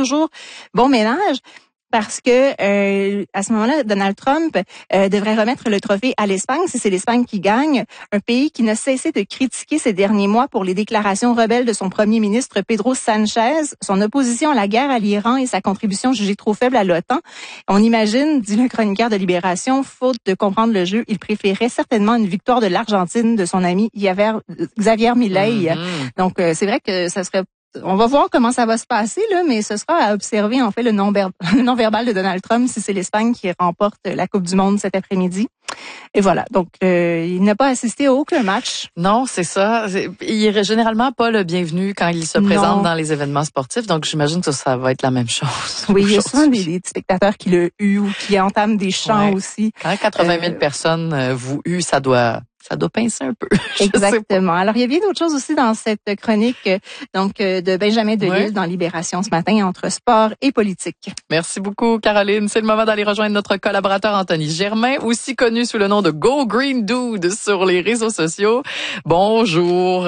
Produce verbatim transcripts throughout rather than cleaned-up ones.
toujours bon ménage. Parce que euh, à ce moment-là, Donald Trump euh, devrait remettre le trophée à l'Espagne, si c'est l'Espagne qui gagne, un pays qui n'a cessé de critiquer ces derniers mois pour les déclarations rebelles de son premier ministre Pedro Sánchez, son opposition à la guerre à l'Iran et sa contribution jugée trop faible à l'OTAN. On imagine, dit le chroniqueur de Libération, faute de comprendre le jeu, il préférait certainement une victoire de l'Argentine de son ami Xavier Milei. Mm-hmm. Donc euh, c'est vrai que ça serait On va voir comment ça va se passer, là, mais ce sera à observer, en fait, le non-verbal de Donald Trump si c'est l'Espagne qui remporte la Coupe du Monde cet après-midi. Et voilà. Donc, euh, il n'a pas assisté à aucun match. Non, c'est ça. C'est, il est généralement pas le bienvenu quand il se présente non. dans les événements sportifs. Donc, j'imagine que ça va être la même chose. Oui, il y a souvent des, des spectateurs qui le huent ou qui entament des chants ouais. aussi. Quand quatre-vingt mille euh, personnes vous huent, ça doit... Ça doit pincer un peu. Exactement. Alors, il y a bien d'autres choses aussi dans cette chronique donc de Benjamin Delisle oui. dans Libération ce matin entre sport et politique. Merci beaucoup, Caroline. C'est le moment d'aller rejoindre notre collaborateur Anthony Germain, aussi connu sous le nom de Go Green Dude sur les réseaux sociaux. Bonjour.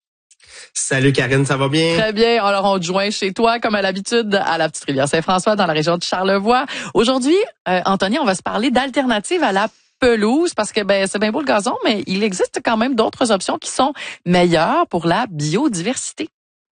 Salut Karine, ça va bien? Très bien. Alors, on te joint chez toi, comme à l'habitude, à la Petite Rivière Saint-François, dans la région de Charlevoix. Aujourd'hui, euh, Anthony, on va se parler d'alternatives à la pelouse, parce que ben c'est bien beau le gazon, mais il existe quand même d'autres options qui sont meilleures pour la biodiversité.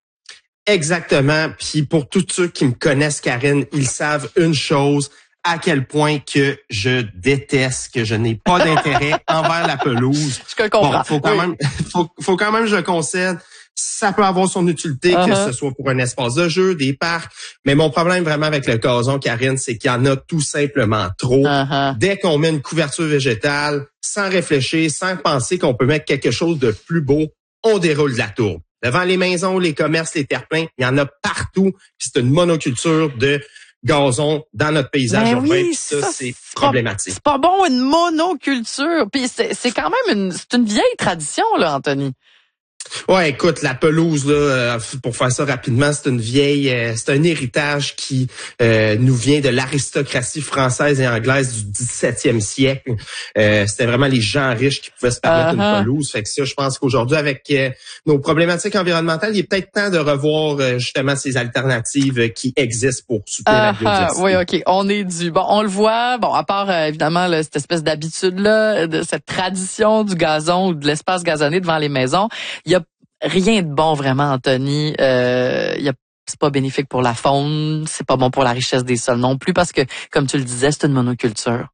Exactement. Puis pour tous ceux qui me connaissent, Karine, ils savent une chose, à quel point que je déteste, que je n'ai pas d'intérêt envers la pelouse. Je te comprends. Bon, faut quand oui. même, faut, faut quand même, je concède. Ça peut avoir son utilité, uh-huh. que ce soit pour un espace de jeu, des parcs. Mais mon problème vraiment avec le gazon, Karine, c'est qu'il y en a tout simplement trop. Uh-huh. Dès qu'on met une couverture végétale, sans réfléchir, sans penser qu'on peut mettre quelque chose de plus beau, on déroule de la tourbe. Devant les maisons, les commerces, les terre-pleins, il y en a partout. Puis c'est une monoculture de gazon dans notre paysage ben urbain. Oui, puis ça, ça, c'est, c'est problématique. C'est pas bon, une monoculture. Puis c'est, c'est quand même une, c'est une vieille tradition, là, Anthony. Ouais, écoute, la pelouse là, pour faire ça rapidement, c'est une vieille, euh, c'est un héritage qui euh, nous vient de l'aristocratie française et anglaise du dix-septième siècle. Euh, c'était vraiment les gens riches qui pouvaient se permettre uh-huh. une pelouse. Fait que ça, je pense qu'aujourd'hui, avec euh, nos problématiques environnementales, il est peut-être temps de revoir euh, justement ces alternatives qui existent pour soutenir uh-huh. la biodiversité. Oui, ok, on est dû. Bon, on le voit. Bon, à part euh, évidemment là, cette espèce d'habitude là, de cette tradition du gazon ou de l'espace gazonné devant les maisons, il y a rien de bon vraiment, Anthony. Euh, y a, c'est pas bénéfique pour la faune, c'est pas bon pour la richesse des sols non plus parce que, comme tu le disais, c'est une monoculture.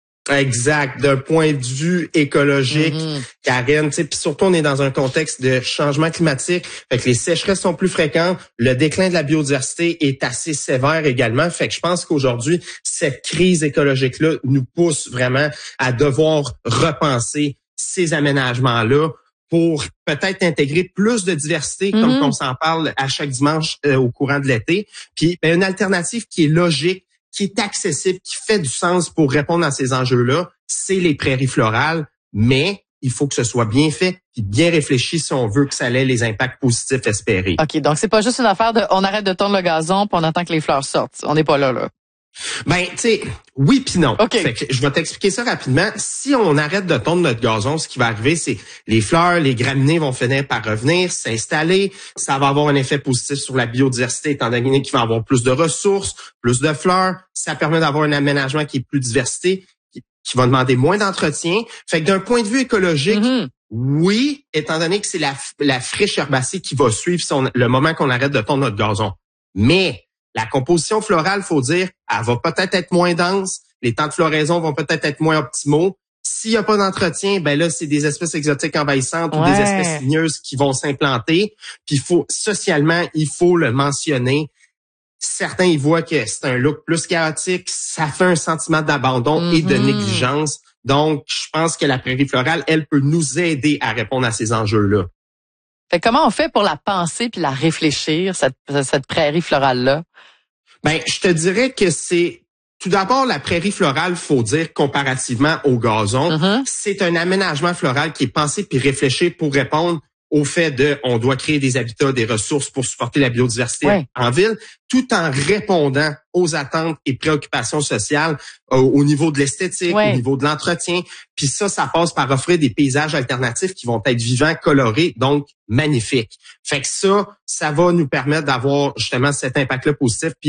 Exact. D'un point de vue écologique, mm-hmm. Karine, tu sais, puis surtout on est dans un contexte de changement climatique, fait que les sécheresses sont plus fréquentes, le déclin de la biodiversité est assez sévère également, fait que je pense qu'aujourd'hui cette crise écologique-là nous pousse vraiment à devoir repenser ces aménagements-là pour peut-être intégrer plus de diversité, comme mm-hmm. on s'en parle à chaque dimanche euh, au courant de l'été. Puis ben, une alternative qui est logique, qui est accessible, qui fait du sens pour répondre à ces enjeux-là, c'est les prairies florales, mais il faut que ce soit bien fait puis bien réfléchi si on veut que ça ait les impacts positifs espérés. OK, donc c'est pas juste une affaire de on arrête de tondre le gazon puis on attend que les fleurs sortent. On n'est pas là, là. Ben, tu sais, oui puis non. Okay. Fait que je vais t'expliquer ça rapidement. Si on arrête de tondre notre gazon, ce qui va arriver, c'est les fleurs, les graminées vont finir par revenir, s'installer. Ça va avoir un effet positif sur la biodiversité, étant donné qu'il va y avoir plus de ressources, plus de fleurs. Ça permet d'avoir un aménagement qui est plus diversité, qui, qui va demander moins d'entretien. Fait que d'un point de vue écologique, mm-hmm. oui, étant donné que c'est la, la friche herbacée qui va suivre son, le moment qu'on arrête de tondre notre gazon. Mais la composition florale, faut dire, elle va peut-être être moins dense, les temps de floraison vont peut-être être moins optimaux. S'il n'y a pas d'entretien, ben là, c'est des espèces exotiques envahissantes ouais. ou des espèces ligneuses qui vont s'implanter. Puis il faut, socialement, il faut le mentionner. Certains y voient que c'est un look plus chaotique, ça fait un sentiment d'abandon mm-hmm. et de négligence. Donc, je pense que la prairie florale, elle peut nous aider à répondre à ces enjeux-là. Fait comment on fait pour la penser puis la réfléchir, cette, cette prairie florale-là? Ben, je te dirais que c'est, tout d'abord, la prairie florale, faut dire, comparativement au gazon, mm-hmm. c'est un aménagement floral qui est pensé puis réfléchi pour répondre au fait de, on doit créer des habitats, des ressources pour supporter la biodiversité ouais. en ville, tout en répondant aux attentes et préoccupations sociales euh, au niveau de l'esthétique, ouais. au niveau de l'entretien. Puis ça, ça passe par offrir des paysages alternatifs qui vont être vivants, colorés, donc magnifiques. Fait que ça, ça va nous permettre d'avoir justement cet impact-là positif. Puis